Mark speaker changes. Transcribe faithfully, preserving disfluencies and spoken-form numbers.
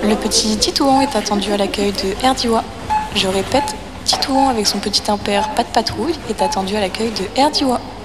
Speaker 1: Le petit Titouan est attendu à l'accueil de Erdiwa. Je répète, Titouan avec son petit impair Pas de Patrouille est attendu à l'accueil de Erdiwa.